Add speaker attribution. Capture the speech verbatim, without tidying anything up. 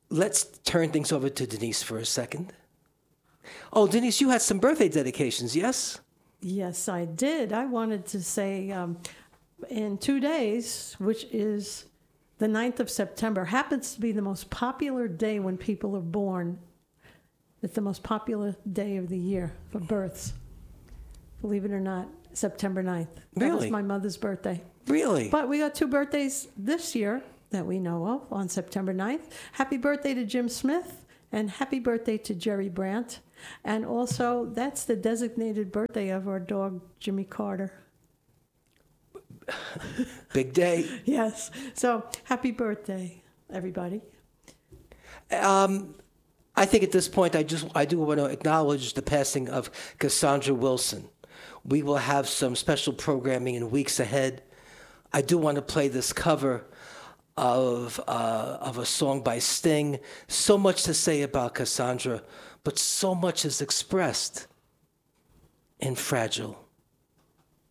Speaker 1: let's turn things over to Denise for a second. Oh, Denise, you had some birthday dedications, yes?
Speaker 2: Yes, I did. I wanted to say um, in two days, which is the ninth of September, happens to be the most popular day when people are born. It's the most popular day of the year for births. Believe it or not, September ninth. That
Speaker 1: Really?
Speaker 2: was my mother's birthday.
Speaker 1: Really?
Speaker 2: But we got two birthdays this year that we know of on September ninth. Happy birthday to Jim Smith and happy birthday to Jerry Brandt. And also, that's the designated birthday of our dog, Jimmy Carter.
Speaker 1: Big day.
Speaker 2: Yes. So happy birthday, everybody.
Speaker 1: Um, I think at this point, I just I do want to acknowledge the passing of Cassandra Wilson. We will have some special programming in weeks ahead. I do want to play this cover of uh, of a song by Sting. So much to say about Cassandra, but so much is expressed in Fragile.